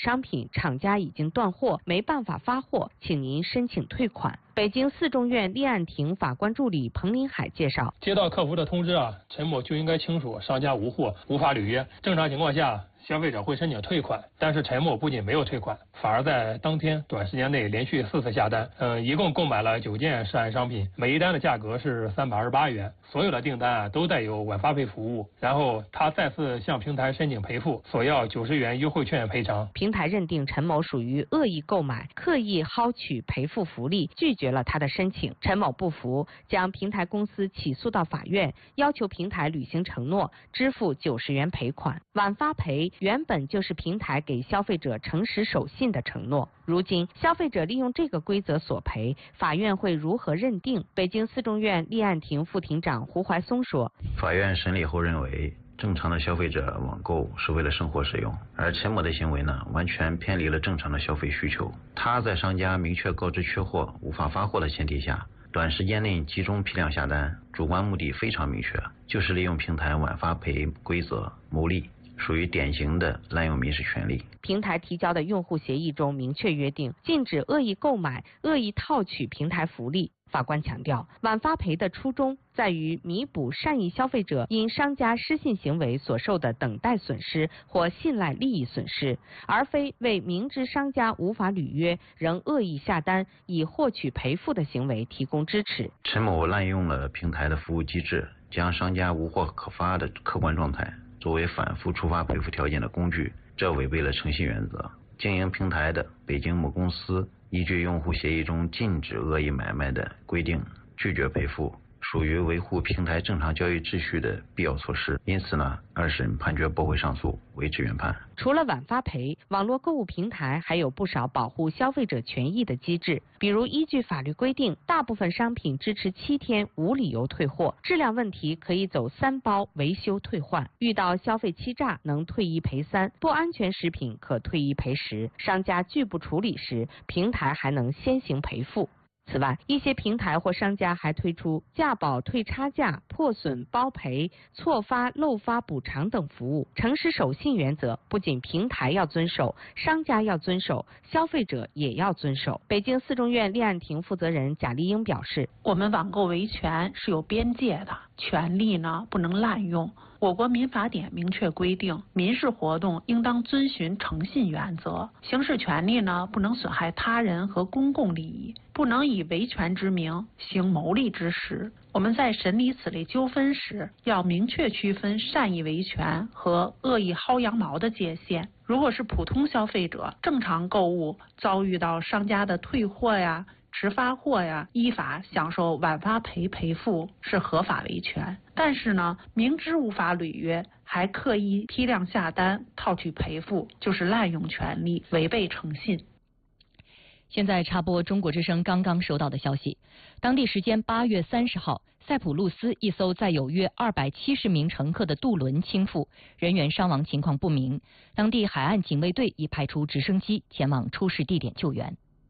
商品厂家已经断货，没办法发货，请您申请退款。北京四中院立案庭法官助理彭林海介绍， 接到客服的通知陈某就应该清楚商家无货，无法履约。正常情况下，消费者会申请退款，但是陈某不仅没有退款，反而在当天短时间内连续4次下单，一共购买了9件涉案商品，每一单的价格是328元，所有的订单都带有晚发赔服务。然后他再次向平台申请赔付，索要90元优惠券赔偿。 平台认定陈某属于恶意购买，刻意薅取赔付福利，拒绝了他的申请。陈某不服，将平台公司起诉到法院，要求平台履行承诺，支付90元赔款。晚发赔原本就是平台给消费者诚实守信的承诺，如今消费者利用这个规则索赔，法院会如何认定？北京四中院立案庭副庭长胡怀松说， 法院审理后认为，正常的消费者网购是为了生活使用，而陈某的行为呢，完全偏离了正常的消费需求。他在商家明确告知缺货、无法发货的前提下，短时间内集中批量下单，主观目的非常明确，就是利用平台晚发赔规则牟利，属于典型的滥用民事权利。 平台提交的用户协议中明确约定，禁止恶意购买、恶意套取平台福利。法官强调，晚发赔的初衷在于弥补善意消费者因商家失信行为所受的等待损失或信赖利益损失，而非为明知商家无法履约仍恶意下单以获取赔付的行为提供支持。 陈某滥用了平台的服务机制，将商家无货可发的客观状态作为反复触发赔付条件的工具，这违背了诚信原则。经营平台的北京某公司依据用户协议中禁止恶意买卖的规定，拒绝赔付，属于维护平台正常交易秩序的必要措施。因此呢，二审判决驳回上诉，维持原判。 除了晚发赔，网络购物平台还有不少保护消费者权益的机制，比如依据法律规定，大部分商品支持7天无理由退货，质量问题可以走3包维修退换，遇到消费欺诈能退1赔3，不安全食品可退1赔10，商家拒不处理时，平台还能先行赔付。此外，一些平台或商家还推出价保退差价、破损包赔、错发漏发补偿等服务。诚实守信原则不仅平台要遵守，商家要遵守，消费者也要遵守。北京四中院立案庭负责人贾丽英表示， 我们网购维权是有边界的，权利呢不能滥用。我国民法典明确规定，民事活动应当遵循诚信原则，行使权利呢不能损害他人和公共利益，不能以维权之名行牟利之实。我们在审理此类纠纷时，要明确区分善意维权和恶意薅羊毛的界限。如果是普通消费者正常购物，遭遇到商家的退货呀、迟发货呀，依法享受晚发赔赔付是合法维权。但是呢，明知无法履约，还刻意批量下单套取赔付，就是滥用权利，违背诚信。 现在插播中国之声刚刚收到的消息，当地时间8月30号，塞浦路斯一艘载有约270名乘客的渡轮倾覆，人员伤亡情况不明。当地海岸警卫队已派出直升机前往出事地点救援。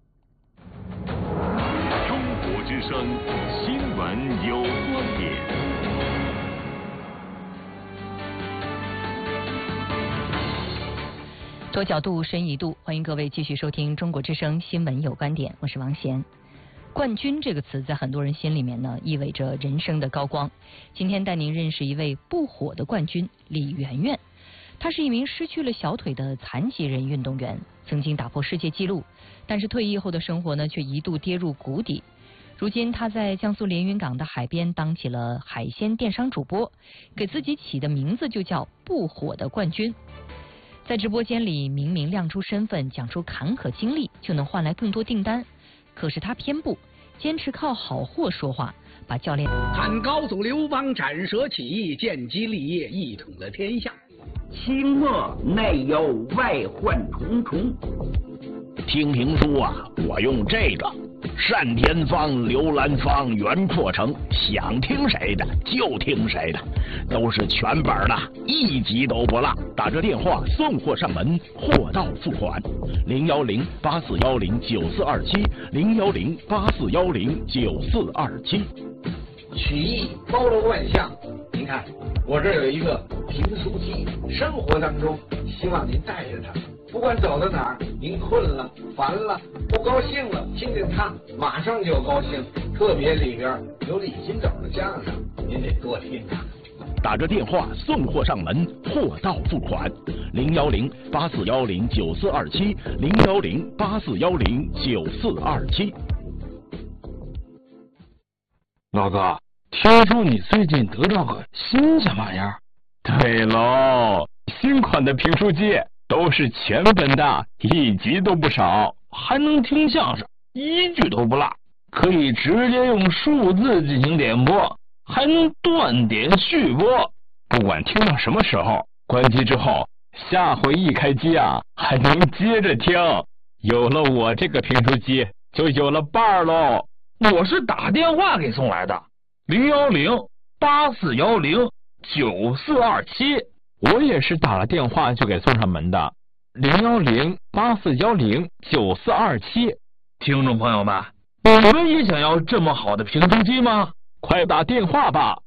中国之声新闻有观点。 多角度，深一度，欢迎各位继续收听中国之声新闻有观点，我是王贤。冠军这个词在很多人心里面呢，意味着人生的高光。今天带您认识一位不火的冠军李媛媛，她是一名失去了小腿的残疾人运动员，曾经打破世界纪录，但是退役后的生活呢，却一度跌入谷底。如今她在江苏连云港的海边当起了海鲜电商主播，给自己起的名字就叫不火的冠军。在直播间里明明亮出身份，讲出坎坷经历，就能换来更多订单。可是他偏不，坚持靠好货说话，把教练汉高祖刘邦斩蛇起义，建基立业，一统了天下。 清末内忧外患重重。 听评书啊，我用这个单田芳、刘兰芳、袁阔成，想听谁的就听谁的，都是全本的，一集都不落。打这电话送货上门，货到付款。010-8410-9427，010-8410-9427。 曲艺包罗万象，您看我这有一个评书机，生活当中希望您带着它， 不管走到哪儿，您困了、烦了、不高兴了，听见它马上就高兴。特别里边有李金斗的相声，您得多听啊。 打着电话送货上门，货到付款，010-8410-9427，010-8410-9427。 老哥，听说你最近得到个新什么玩意儿？ 对喽，新款的评书机都是全本的，1集都不少， 还能听相声，1句都不落，可以直接用数字进行点播，还能断点续播， 不管听到什么时候，关机之后，下回一开机啊，还能接着听。有了我这个评书机，就有了伴儿喽。 我是打电话给送来的，010-8410-9427。 我也是打了电话就给送上门的，010-8410-9427。 听众朋友们，你们也想要这么好的评书机吗？ 快打电话吧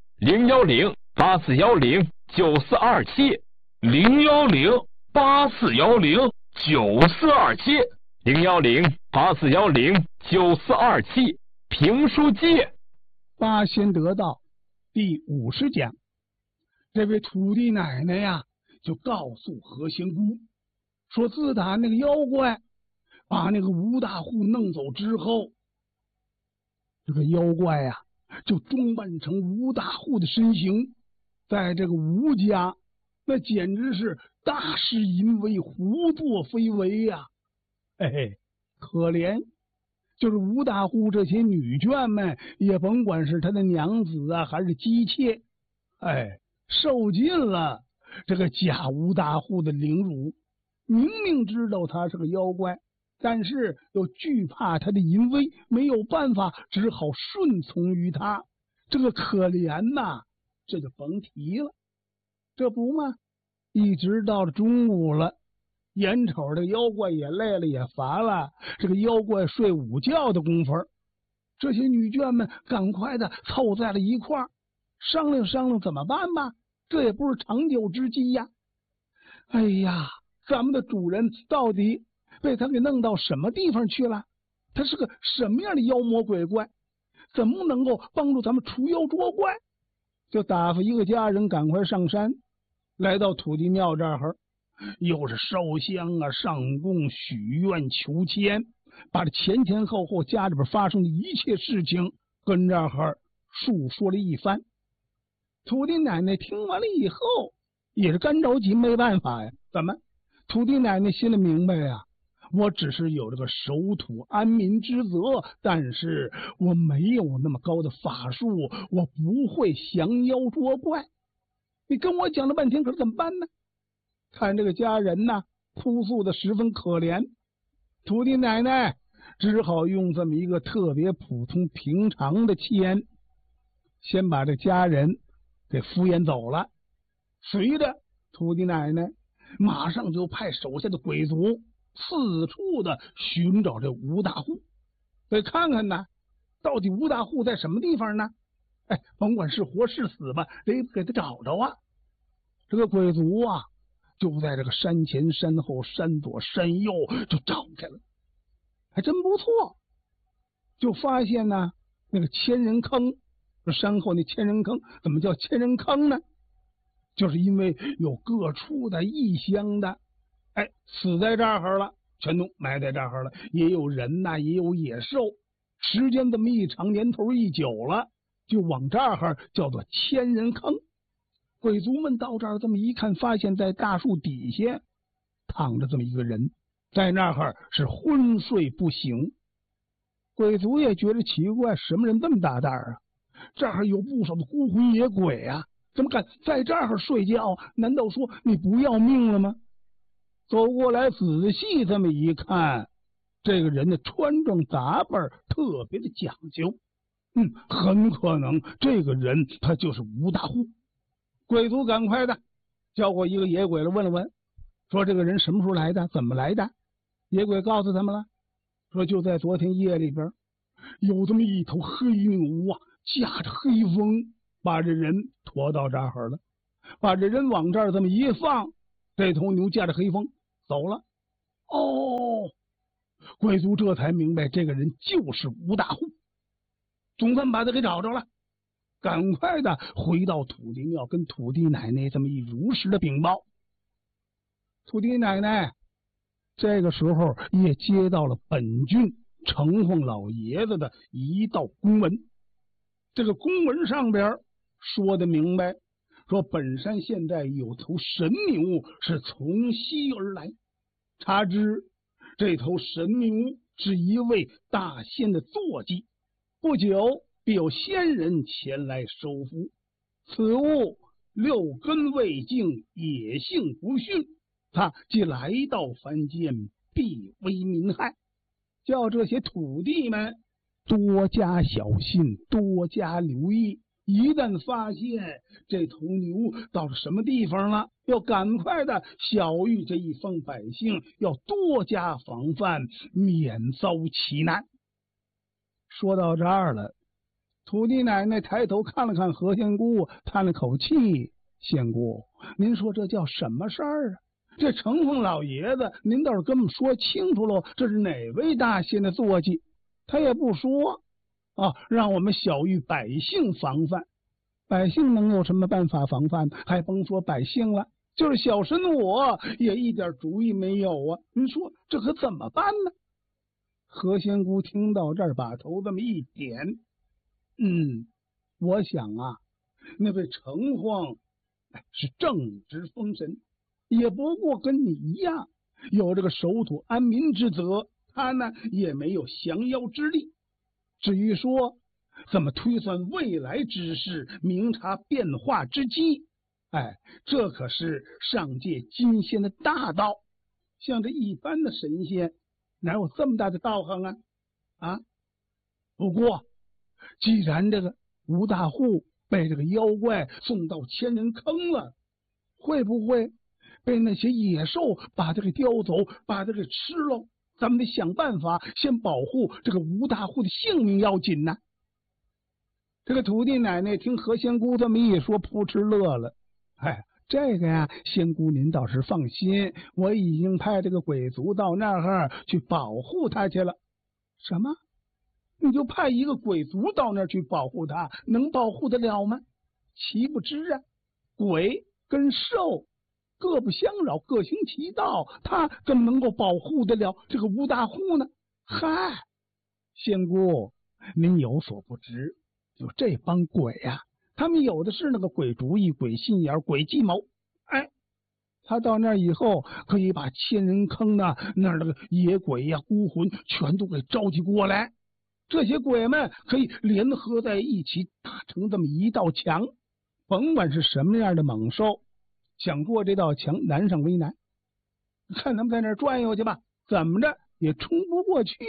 ，010-8410-9427，010-8410-9427，评书机。 八仙得道第50讲，这位土地奶奶呀，就告诉何仙姑说，自打那个妖怪把那个吴大户弄走之后，这个妖怪呀就装扮成吴大户的身形，在这个吴家那简直是大施淫威，胡作非为呀！嘿嘿，可怜就是吴大户这些女眷们，也甭管是他的娘子啊还是姬妾，受尽了这个假吴大户的凌辱。明明知道他是个妖怪，但是又惧怕他的淫威，没有办法，只好顺从于他。这个可怜呐，这就甭提了。这不嘛，一直到了中午了，眼瞅这妖怪也累了也乏了，这个妖怪睡午觉的功夫，这些女眷们赶快的凑在了一块儿，商量商量怎么办吧，这也不是长久之计呀。哎呀，咱们的主人到底被他给弄到什么地方去了？他是个什么样的妖魔鬼怪？怎么能够帮助咱们除妖捉怪？就打发一个家人赶快上山，来到土地庙这儿，又是烧香啊、上供、许愿、求签，把这前前后后家里边发生的一切事情跟这儿述说了一番。土地奶奶听完了以后也是干着急，没办法呀。怎么？土地奶奶心里明白呀，我只是有这个守土安民之责，但是我没有那么高的法术，我不会降妖捉怪。你跟我讲了半天，可是怎么办呢？看这个家人呐，哭诉的十分可怜，土地奶奶只好用这么一个特别普通平常的签，先把这家人给敷衍走了。随着土地奶奶马上就派手下的鬼卒四处的寻找这吴大户，得看看呢，到底吴大户在什么地方呢？甭管是活是死吧，得给他找着啊。这个鬼卒啊，就在这个山前山后山左山右就找去了，还真不错。就发现呢，那个千人坑，山后那千人坑，怎么叫千人坑呢？就是因为有各处的异乡的死在这儿了，全都埋在这儿了，也有人呐，也有野兽。时间这么一长，年头一久了，就往这儿叫做千人坑。鬼卒们到这儿这么一看，发现在大树底下躺着这么一个人，在那儿是昏睡不醒。鬼卒也觉得奇怪，什么人这么大胆啊？这儿有不少的孤魂野鬼啊，怎么敢在这儿睡觉？难道说你不要命了吗？走过来仔细这么一看，这个人的穿着打扮特别的讲究，很可能这个人他就是吴大户。鬼卒赶快的叫过一个野鬼来问了问，说这个人什么时候来的，怎么来的？野鬼告诉他们了，说就在昨天夜里边，有这么一头黑牛啊，驾着黑风把这人驮到这儿了，把这人往这儿这么一放，这头牛驾着黑风走了。 哦，贵族这才明白这个人就是吴大户，总算把他给找着了。赶快的回到土地庙，跟土地奶奶这么一如实的禀报。土地奶奶这个时候也接到了本郡城隍老爷子的一道公文。这个公文上边说的明白，说本山现在有头神牛是从西而来，查知这头神牛是一位大仙的坐骑，不久必有仙人前来收服。此物六根未净，野性不驯，他既来到凡间，必为民害。叫这些土地们多加小心，多加留意。一旦发现这头牛到了什么地方了，要赶快的晓谕这一方百姓，要多加防范，免遭其难。说到这儿了，土地奶奶抬头看了看何仙姑，叹了口气：“仙姑，您说这叫什么事儿啊？这城隍老爷子，您倒是跟我们说清楚喽，这是哪位大仙的坐骑？他也不说啊，让我们晓谕百姓防范。百姓能有什么办法防范？还甭说百姓了，就是小神我也一点主意没有啊！您说这可怎么办呢？”何仙姑听到这儿，把头这么一点：“我想啊，那位城隍是正直封神，也不过跟你一样有这个守土安民之责，他呢也没有降妖之力。至于说怎么推算未来之事，明察变化之机，这可是上界金仙的大道，像这一般的神仙哪有这么大的道行啊？不过既然这个吴大户被这个妖怪送到千人坑了，会不会被那些野兽把他给叼走，把他给吃了？咱们得想办法先保护这个吴大户的性命要紧呢。这个土地奶奶听何仙姑这么一说，扑哧乐了。这个呀，仙姑您倒是放心，我已经派这个鬼族到那儿去保护他去了。什么？你就派一个鬼族到那儿去保护他，能保护得了吗？岂不知啊，鬼跟兽各不相扰，各行其道，他怎么能够保护得了这个吴大户呢？仙姑您有所不知，就这帮鬼啊，他们有的是那个鬼主意、鬼心眼、鬼计谋。他到那儿以后，可以把千人坑那儿的野鬼呀、孤魂全都给召集过来。这些鬼们可以联合在一起，打成这么一道墙。甭管是什么样的猛兽，想过这道墙难上为难。看他们在那儿转悠去吧，怎么着也冲不过去。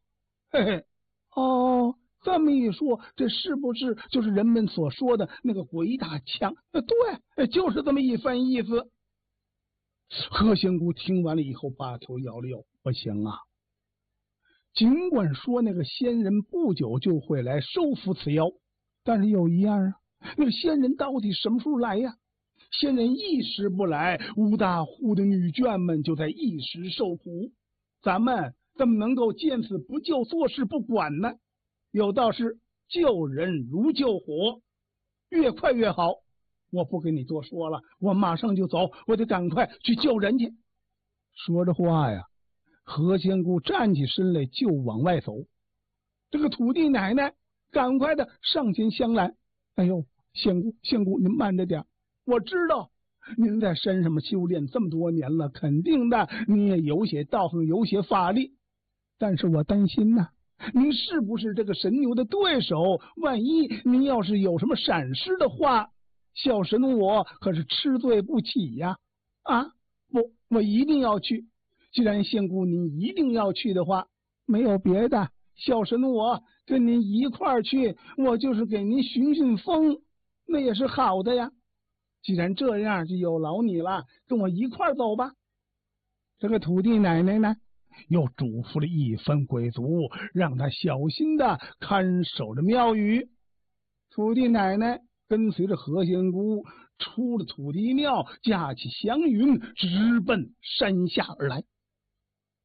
这么一说，这是不是就是人们所说的那个鬼打墙？对，就是这么一番意思。何仙姑听完了以后，把头摇了摇：“不行啊！尽管说那个仙人不久就会来收服此妖，但是有一样啊，那个仙人到底什么时候来呀？仙人一时不来，吴大户的女眷们就在一时受苦。咱们怎么能够见死不救，坐视不管呢？有道是救人如救火，越快越好。我不跟你多说了，我马上就走，我得赶快去救人去。”说着话呀，何仙姑站起身来就往外走。这个土地奶奶赶快的上前相拦：“哎呦，仙姑您慢着点，我知道您在山上面修炼这么多年了，肯定的您也有些道行，有些法力，但是我担心呐，您是不是这个神牛的对手？万一您要是有什么闪失的话，小神我可是吃罪不起呀！我一定要去。既然仙姑您一定要去的话，没有别的，小神我跟您一块儿去，我就是给您寻寻风，那也是好的呀。既然这样，就有劳你了，跟我一块儿走吧。”这个土地奶奶呢，又嘱咐了一番鬼族，让他小心的看守着庙宇。土地奶奶跟随着何仙姑出了土地庙，驾起祥云，直奔山下而来。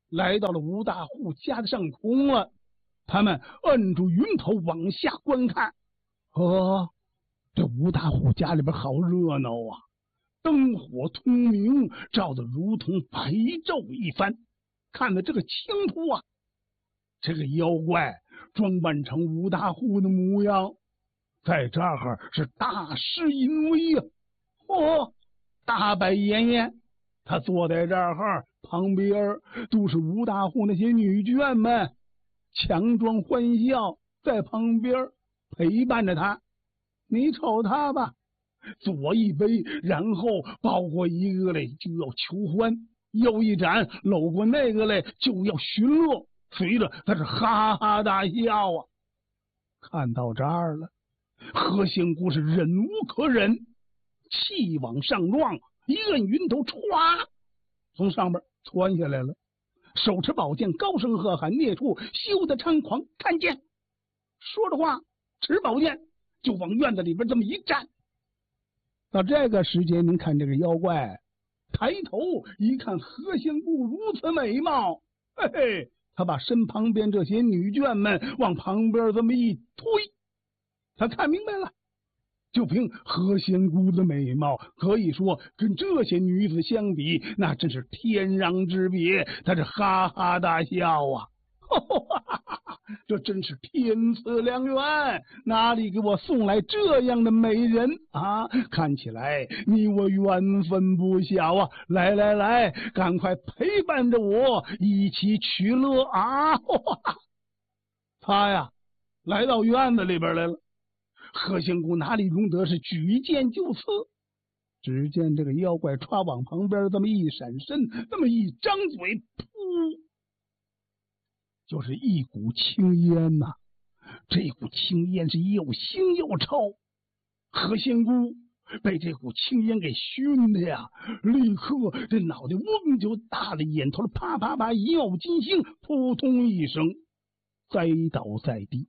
来到了吴大户家的上空了。他们摁住云头往下观看，这吴大户家里边好热闹啊，灯火通明，照得如同白昼一番。看的这个清楚啊，这个妖怪装扮成吴大户的模样，在这儿是大势淫威啊！大摆筵宴，他坐在这儿，旁边都是吴大户那些女眷们，强装欢笑，在旁边陪伴着他。你瞅他吧，左一杯，然后抱过一个来就要求欢，右一盏搂过那个来就要寻乐，随着他是哈哈大笑啊！看到这儿了，何仙姑是忍无可忍，气往上撞，一摁云头，歘，从上边窜下来了，手持宝剑，高声喝喊：“孽畜，休得猖狂！看见！”说着话，持宝剑就往院子里边这么一站。到这个时间，您看这个妖怪抬头一看，何仙姑如此美貌，嘿嘿，他把身旁边这些女眷们往旁边这么一推，他看明白了。就凭何仙姑的美貌，可以说跟这些女子相比，那真是天壤之别。他是哈哈大笑啊！这真是天赐良缘，哪里给我送来这样的美人啊？看起来你我缘分不小啊！来来来，赶快陪伴着我一起取乐啊！他呀，来到院子里边来了。何仙姑哪里容得是举剑就刺？只见这个妖怪歘往旁边这么一闪身，这么一张嘴，噗，就是一股青烟呐！这股青烟是又腥又臭。何仙姑被这股青烟给熏的呀，立刻这脑袋嗡就大了，眼头啪啪啪一冒金星，扑通一声栽倒在地。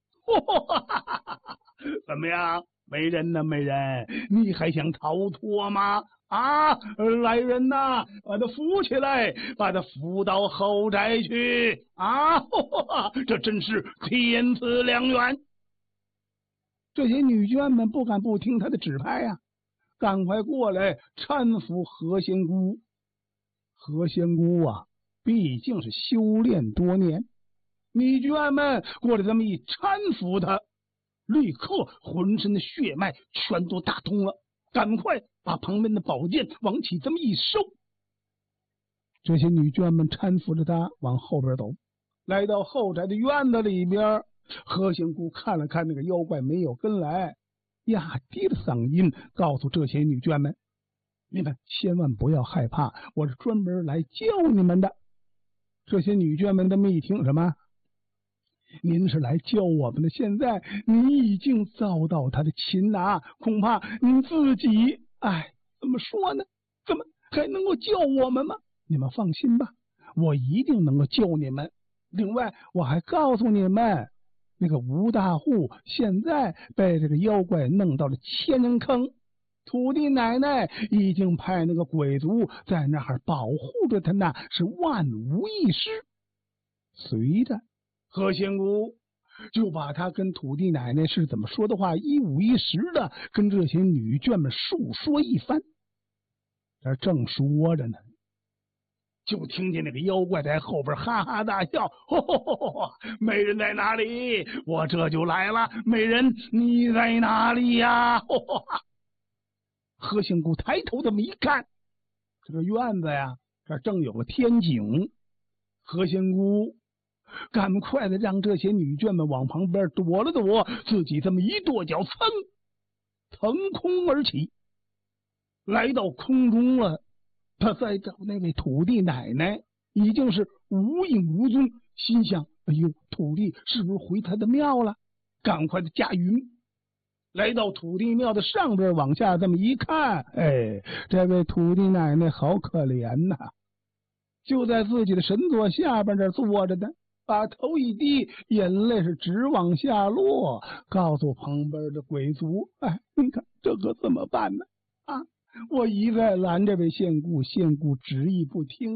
怎么样，美人呐，美人，你还想逃脱吗？啊，来人呐，把他扶起来，把他扶到后宅去啊！这真是天赐良缘。这些女眷们不敢不听他的指派呀，赶快过来搀扶何仙姑。何仙姑啊，毕竟是修炼多年，女眷们过来这么一搀扶他，立刻浑身的血脉全都打通了，赶快把旁边的宝剑往起这么一收。这些女眷们搀扶着他往后边走，来到后宅的院子里边。何仙姑看了看那个妖怪没有跟来，压低了嗓音告诉这些女眷们：“你们千万不要害怕，我是专门来救你们的。”这些女眷们这么一听，什么？您是来救我们的，现在你已经遭到他的擒拿，恐怕您自己，怎么说呢？怎么还能够救我们吗？你们放心吧，我一定能够救你们。另外，我还告诉你们，那个吴大户现在被这个妖怪弄到了千人坑，土地奶奶已经派那个鬼族在那儿保护着他，那是万无一失。随着何仙姑就把他跟土地奶奶是怎么说的话一五一十的跟这些女眷们述说一番。这正说着呢，就听见那个妖怪在后边哈哈大笑：“美人在哪里？我这就来了。美人你在哪里呀？”何仙姑抬头这么一看，这个院子呀，这正有个天井。何仙姑赶快的让这些女眷们往旁边躲了躲，自己这么一跺脚，腾空而起，来到空中了。他在找那位土地奶奶，已经是无影无踪，心想：哎呦，土地是不是回他的庙了？赶快的驾云，来到土地庙的上边，往下这么一看，这位土地奶奶好可怜呐，就在自己的神座下边这坐着呢，把头一低，眼泪是直往下落，告诉旁边的鬼族：你看这可怎么办呢？我一再拦这位县姑，县姑执意不听啊！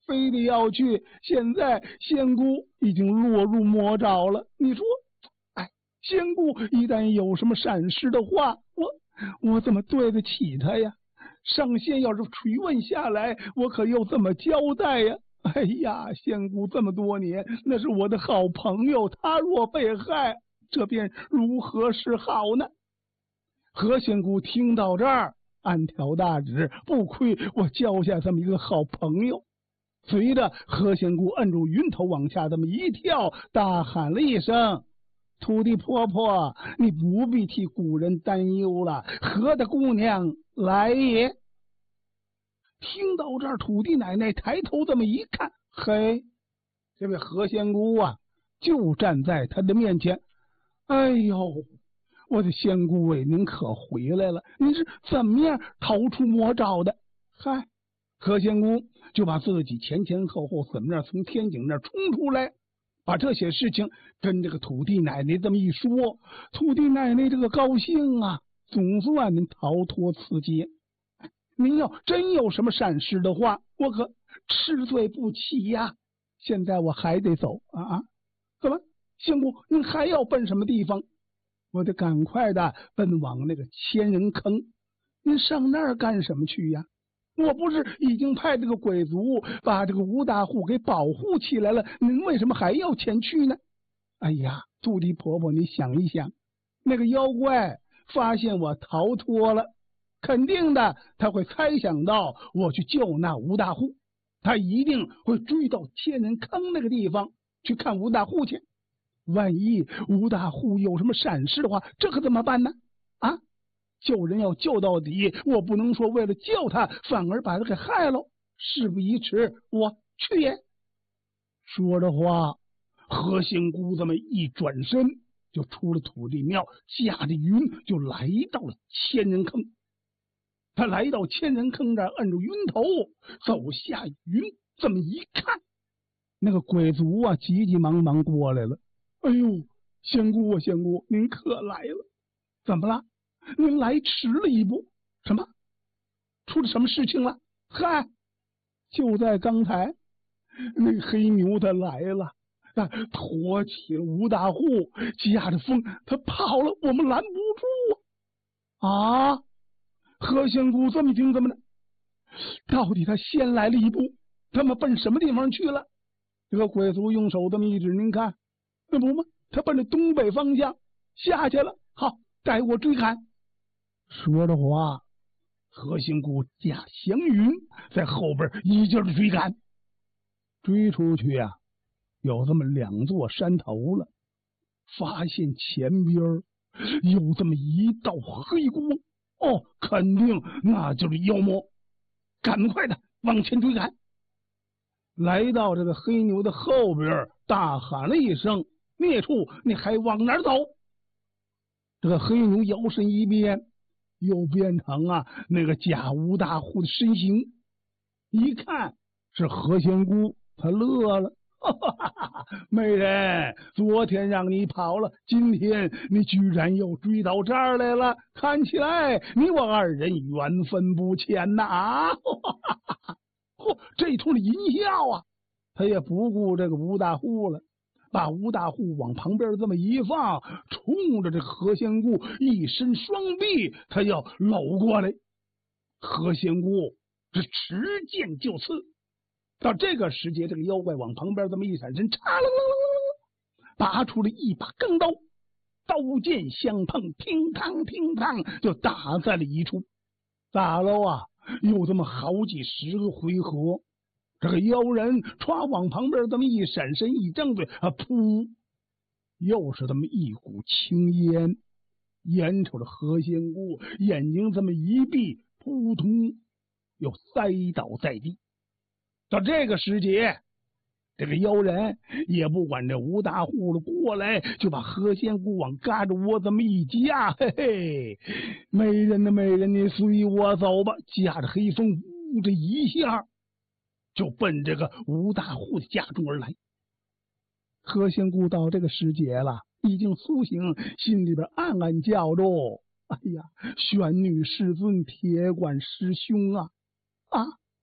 非得要去。现在仙姑已经落入魔爪了，你说，仙姑一旦有什么闪失的话，我怎么对得起他呀？上仙要是追问下来，我可又怎么交代呀？哎呀，仙姑这么多年，那是我的好朋友，他若被害，这便如何是好呢？何仙姑听到这儿，暗挑大指，不亏我交下这么一个好朋友。随着何仙姑摁住云头往下这么一跳，大喊了一声：“土地婆婆，你不必替古人担忧了，何大姑娘来也。”听到这儿，土地奶奶抬头这么一看，嘿，这位何仙姑啊，就站在她的面前。哎呦，我的仙姑喂，您可回来了，您是怎么样逃出魔爪的？嗨，何仙姑就把自己前前后后怎么样从天井那儿冲出来，把这些事情跟这个土地奶奶这么一说，土地奶奶这个高兴啊，总算能逃脱此劫。您要真有什么闪失的话，我可吃罪不起呀。现在我还得走啊！怎么，仙姑您还要奔什么地方？我得赶快的奔往那个千人坑。您上那儿干什么去呀？我不是已经派这个鬼族把这个吴大户给保护起来了，您为什么还要前去呢？哎呀，土地婆婆，你想一想，那个妖怪发现我逃脱了，肯定的他会猜想到我去救那吴大户，他一定会追到千人坑那个地方去看吴大户去。万一吴大户有什么闪失的话，这可怎么办呢？啊，救人要救到底，我不能说为了救他反而把他给害了。事不宜迟，我去也。说着话，何仙姑这么一转身就出了土地庙，驾着云就来到了千人坑。他来到千人坑这儿，摁住云头走下云，这么一看，那个鬼族啊急急忙忙过来了。哎呦，仙姑啊，仙姑，您可来了！怎么了？您来迟了一步。什么？出了什么事情了？嗨，就在刚才，那个黑牛他来了，驮起了吴大户，驾着风他跑了，我们拦不住啊！何仙姑这么一听，怎么呢？到底他先来了一步，他们奔什么地方去了？这个鬼族用手这么一指，您看，那不吗？他奔着东北方向下去了。好，待我追赶。说着话，何仙姑驾祥云在后边一劲的追赶。追出去啊，有这么2座山头了，发现前边有这么一道黑光。哦，肯定那就是妖魔，赶快的往前追赶。来到这个黑牛的后边，大喊了一声：“孽畜，你还往哪儿走？”这个黑牛摇身一变，又变成那个假吴大户的身形。一看是何仙姑，他乐了。美人，昨天让你跑了，今天你居然又追到这儿来了，看起来你我2人缘分不浅呐！这通的淫笑啊，他也不顾这个吴大户了，把吴大户往旁边这么一放，冲着这何仙姑一伸双臂，他要搂过来。何仙姑这持剑就刺。到这个时节，这个妖怪往旁边这么一闪身，嚓啦啦啦，拔出了一把钢刀，刀剑相碰，乒乓乒乓就打在了一处。打了有这么好几10个回合，这个妖人歘往旁边这么一闪身，一张嘴噗，又是这么一股青烟，眼瞅着何仙姑眼睛这么一闭，扑通又栽倒在地。到这个时节，这个妖人也不管这吴大户了，过来就把何仙姑往嘎着窝这么一夹，嘿嘿，美人的美人，你随我走吧。驾着黑风，呜这一下就奔这个吴大户的家中而来。何仙姑到这个时节了，已经苏醒，心里边暗暗叫着：哎呀，玄女师尊，铁管师兄啊！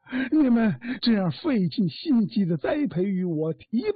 你们这样费尽心机的栽培与我，提